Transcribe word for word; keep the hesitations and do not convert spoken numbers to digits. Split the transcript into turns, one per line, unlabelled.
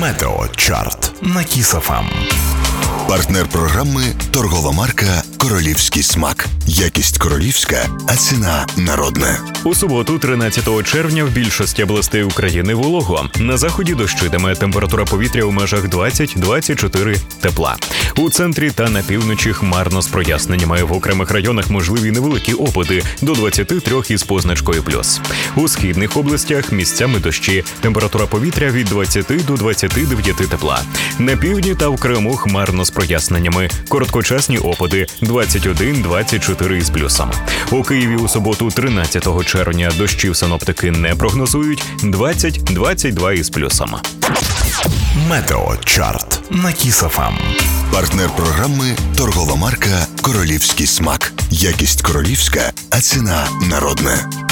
Метеочарт на Кіс еф ем.
Партнер програми – торгова марка «Королівський смак». Якість королівська, а ціна народна.
У суботу, тринадцятого червня, в більшості областей України волого. На заході дощитиме, температура повітря у межах двадцять - двадцять чотири тепла. У центрі та на півночі хмарно з проясненнями. В окремих районах можливі невеликі опади до двадцяти трьох із позначкою плюс. У східних областях місцями дощі. Температура повітря від двадцяти до двадцяти дев'яти тепла. На півдні та в Криму хмарно з проясненнями. Короткочасні опади двадцять один - двадцять чотири із плюсом. У Києві у суботу, тринадцятого червня, дощів синоптики не прогнозують. двадцять - двадцять два із плюсом.
Метеочарт на Кіс еф ем.
Партнер програми – торгова марка «Королівський смак». Якість королівська, а ціна народна.